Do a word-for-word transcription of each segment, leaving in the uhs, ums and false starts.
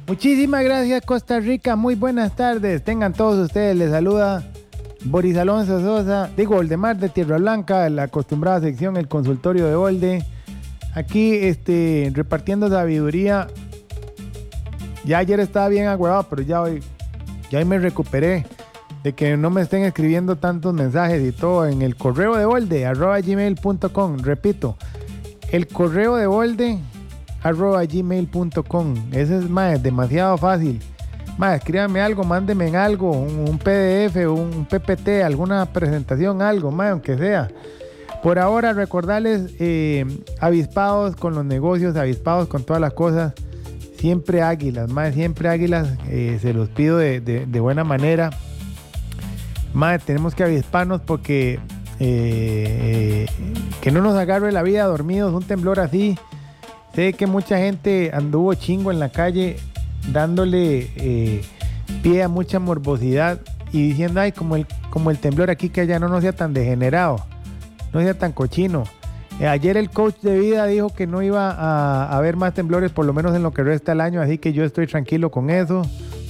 Muchísimas gracias, Costa Rica. Muy buenas tardes. Tengan todos ustedes. Les saluda Boris Alonso Sosa. Digo, Oldemar de Tierra Blanca, la acostumbrada sección, el consultorio de Olde. Aquí este, repartiendo sabiduría. Ya ayer estaba bien agüevado, pero ya hoy, ya hoy me recuperé de que no me estén escribiendo tantos mensajes y todo en el correo de Olde, arroba gmail punto com. Repito, el correo de Olde, arroba gmail punto com. Ese es más demasiado fácil. Más, escríbame algo, mándeme en algo, un, un P D F, un, un P P T, alguna presentación, algo, más, aunque sea. Por ahora, recordarles, eh, avispados con los negocios, avispados con todas las cosas. Siempre águilas, más, siempre águilas. Eh, se los pido de, de, de buena manera. Más, tenemos que avisparnos porque eh, que no nos agarre la vida dormidos un temblor así. Sé que mucha gente anduvo chingo en la calle dándole eh, pie a mucha morbosidad y diciendo, ay, como el, como el temblor aquí que allá no, no sea tan degenerado, no sea tan cochino. Eh, ayer el coach de vida dijo que no iba a, a haber más temblores por lo menos en lo que resta el año, así que yo estoy tranquilo con eso.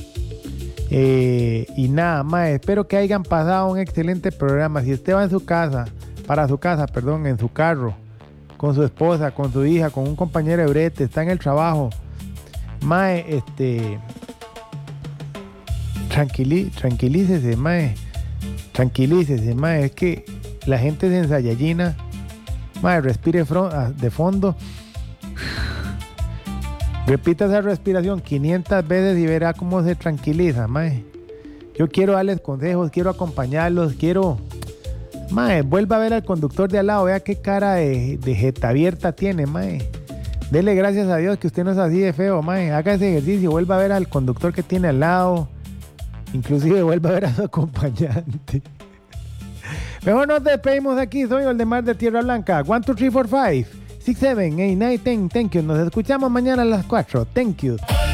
Eh, y nada más, espero que hayan pasado un excelente programa. Si usted va en su casa, para su casa, perdón, en su carro, con su esposa, con su hija, con un compañero de brete, está en el trabajo, mae, este, tranquili, tranquilícese, mae, tranquilícese, mae, es que la gente es ensayallina, mae, respire de fondo, repita esa respiración quinientas veces y verá cómo se tranquiliza, mae. Yo quiero darles consejos, quiero acompañarlos, quiero, mae, vuelva a ver al conductor de al lado, vea qué cara de, de jeta abierta tiene, mae. Dele gracias a Dios que usted no es así de feo, mae. Haga ese ejercicio, vuelva a ver al conductor que tiene al lado. Inclusive vuelva a ver a su acompañante. Mejor nos despedimos aquí. Soy Oldemar de Tierra Blanca. one, two, three, four, five, six, seven, eight, nine, ten. Thank you. Nos escuchamos mañana a las cuatro. Thank you.